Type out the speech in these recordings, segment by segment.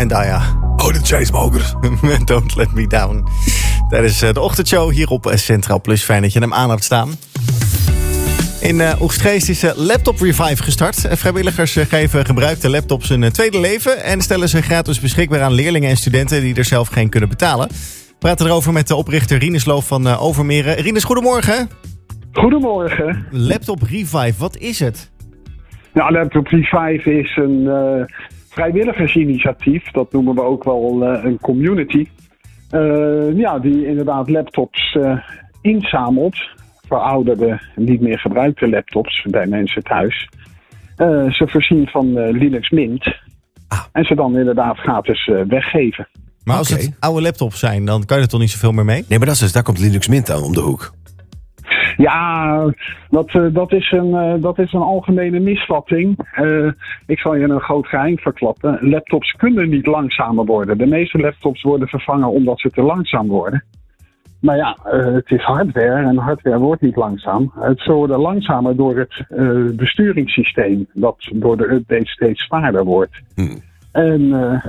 En Daya. Oh, de Chainsmokers. Don't Let Me Down. Tijdens de ochtendshow hier op Centraal Plus. Fijn dat je hem aan hebt staan. In Oegstgeest is Laptop Revive gestart. Vrijwilligers geven gebruikte laptops een tweede leven en stellen ze gratis beschikbaar aan leerlingen en studenten die er zelf geen kunnen betalen. We praten erover met de oprichter Rinus Loof van Overmeren. Rinus, goedemorgen. Goedemorgen. Laptop Revive, wat is het? Nou, Laptop Revive is een vrijwilligersinitiatief. Dat noemen we ook wel een community. Die inderdaad laptops inzamelt. Verouderde, niet meer gebruikte laptops bij mensen thuis. Ze voorzien van Linux Mint. En ze dan inderdaad gratis weggeven. Maar als het oude laptops zijn, dan kan je er toch niet zoveel meer mee? Nee, maar daar komt Linux Mint aan om de hoek. Ja, dat is een algemene misvatting. Ik zal je een groot geheim verklappen. Laptops kunnen niet langzamer worden. De meeste laptops worden vervangen omdat ze te langzaam worden. Maar ja, het is hardware en hardware wordt niet langzaam. Ze worden langzamer door het besturingssysteem dat door de update steeds zwaarder wordt. En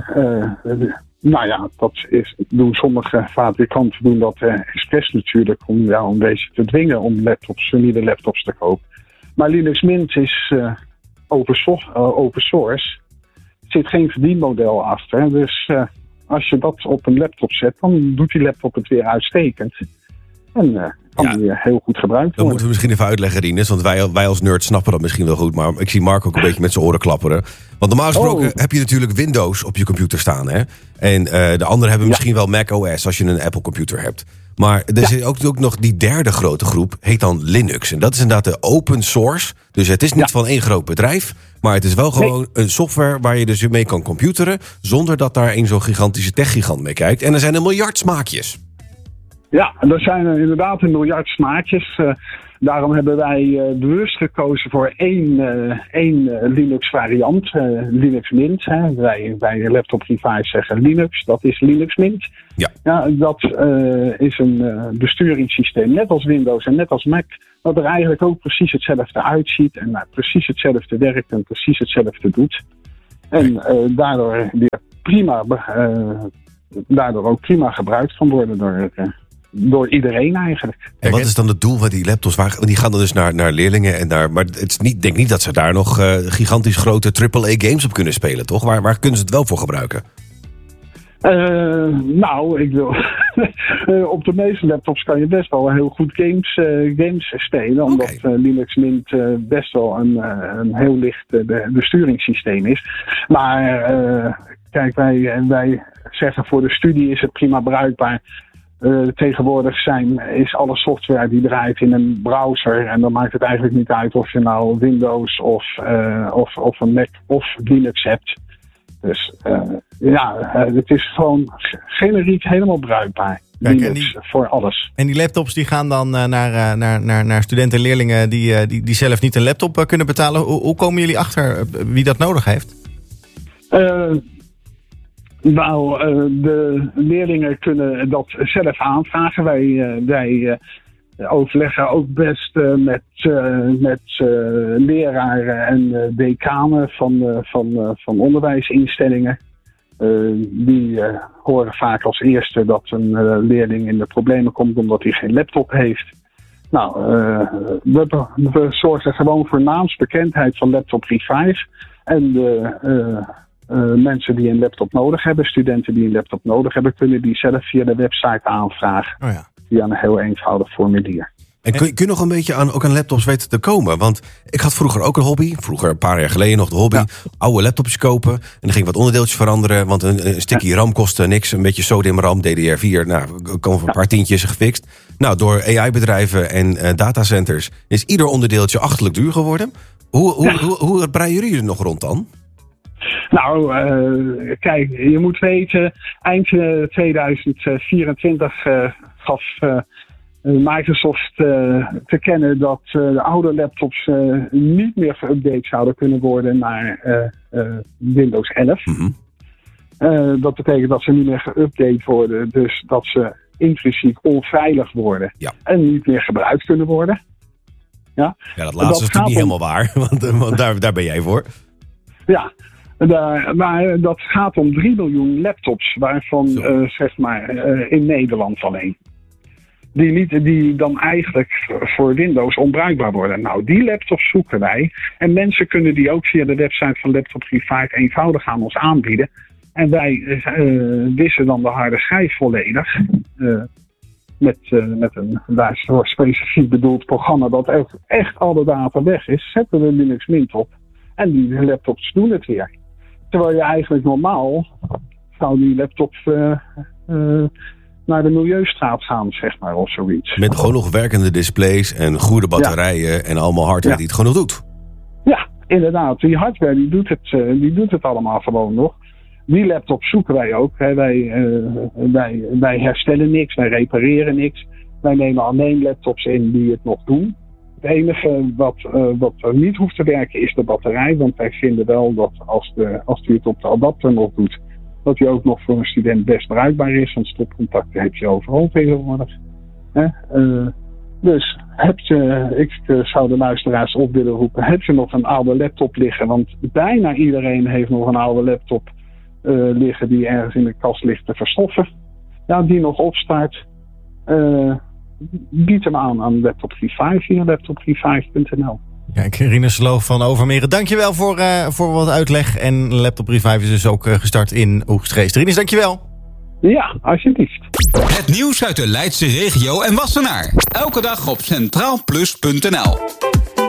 doen sommige fabrikanten doen dat expres natuurlijk om deze te dwingen om solide laptops te kopen. Maar Linux Mint is open source. Er zit geen verdienmodel achter. Dus als je dat op een laptop zet, dan doet die laptop het weer uitstekend. En kan die heel goed gebruikt worden. Dan moeten we misschien even uitleggen, Rinus. Want wij als nerds snappen dat misschien wel goed. Maar ik zie Mark ook een beetje met zijn oren klapperen. Want normaal gesproken heb je natuurlijk Windows op je computer staan. Hè? En de anderen hebben misschien wel Mac OS als je een Apple computer hebt. Maar er is ook nog die derde grote groep, heet dan Linux. En dat is inderdaad de open source. Dus het is niet van één groot bedrijf. Maar het is wel gewoon een software waar je dus mee kan computeren. Zonder dat daar zo'n gigantische techgigant mee kijkt. En er zijn 1 miljard smaakjes. Ja, er zijn inderdaad 1 miljard smaakjes. Daarom hebben wij bewust gekozen voor één Linux variant, Linux Mint. Wij bij Laptop Revive zeggen Linux, dat is Linux Mint. Ja, dat is een besturingssysteem, net als Windows en net als Mac, dat er eigenlijk ook precies hetzelfde uitziet en precies hetzelfde werkt en precies hetzelfde doet. En daardoor ook prima gebruikt kan worden door iedereen eigenlijk. En wat is dan het doel van die laptops? Die gaan dan dus naar leerlingen. Maar ik denk niet dat ze daar nog gigantisch grote AAA-games op kunnen spelen, toch? Waar kunnen ze het wel voor gebruiken? Op de meeste laptops kan je best wel heel goed games spelen. Omdat Linux Mint best wel een heel licht besturingssysteem is. Maar kijk, wij zeggen voor de studie is het prima bruikbaar. Tegenwoordig is alle software die draait in een browser. En dan maakt het eigenlijk niet uit of je nou Windows of een Mac of Linux hebt. Dus het is gewoon generiek helemaal bruikbaar. Kijk, Linux voor alles. En die laptops die gaan dan naar studenten en leerlingen die zelf niet een laptop kunnen betalen. Hoe komen jullie achter wie dat nodig heeft? De leerlingen kunnen dat zelf aanvragen. Wij overleggen ook best met leraren en decanen van onderwijsinstellingen. Die horen vaak als eerste dat een leerling in de problemen komt omdat hij geen laptop heeft. Nou, we zorgen gewoon voor naamsbekendheid van Laptop Revive. En de mensen die een laptop nodig hebben, studenten die een laptop nodig hebben, kunnen die zelf via de website aanvragen. Via een heel eenvoudig formulier. En kun je nog een beetje aan laptops weten te komen? Want ik had vroeger ook een hobby. Vroeger, een paar jaar geleden nog de hobby. Oude laptopjes kopen. En dan ging ik wat onderdeeltjes veranderen. Want een sticky RAM kostte niks. Een beetje SODIMM RAM, DDR4. Nou, komen voor een paar tientjes gefixt. Nou, door AI-bedrijven en datacenters is ieder onderdeeltje achterlijk duur geworden. Hoe breien jullie er nog rond dan? Nou, kijk, je moet weten, eind 2024 gaf Microsoft te kennen dat de oude laptops niet meer geüpdate zouden kunnen worden naar Windows 11. Dat betekent dat ze niet meer geüpdate worden, dus dat ze intrinsiek onveilig worden en niet meer gebruikt kunnen worden. Ja, dat laatste is natuurlijk niet helemaal waar, want daar ben jij voor. Ja, Maar dat gaat om 3 miljoen laptops, waarvan zeg maar in Nederland alleen. Die dan eigenlijk voor Windows onbruikbaar worden. Nou, die laptops zoeken wij. En mensen kunnen die ook via de website van Laptop 35 eenvoudig aan ons aanbieden. En wij wissen dan de harde schijf volledig. Met een daarvoor specifiek bedoeld programma dat echt alle data weg is. Zetten we Linux Mint op. En die laptops doen het weer. Terwijl je eigenlijk normaal zou die laptops naar de milieustraat gaan, zeg maar, of zoiets. Met gewoon nog werkende displays en goede batterijen en allemaal hardware die het gewoon nog doet. Ja, inderdaad. Die hardware die doet het allemaal gewoon nog. Die laptops zoeken wij ook. Hè. Wij herstellen niks, wij repareren niks. Wij nemen alleen laptops in die het nog doen. Het enige wat er niet hoeft te werken is de batterij. Want wij vinden wel dat als die het op de adapter nog doet, dat die ook nog voor een student best bruikbaar is. Want stopcontacten heb je overal tegenwoordig. Dus ik zou de luisteraars op willen roepen. Heb je nog een oude laptop liggen? Want bijna iedereen heeft nog een oude laptop liggen die ergens in de kast ligt te verstoffen. Ja, die nog opstart. Bied hem aan Laptop 35 via laptop35.nl. Kijk, Rinus Loof van Overmeren, dankjewel voor wat uitleg. En Laptop 35 is dus ook gestart in Oegstgeest. Rinus, dankjewel. Ja, alsjeblieft. Het nieuws uit de Leidse regio en Wassenaar. Elke dag op centraalplus.nl.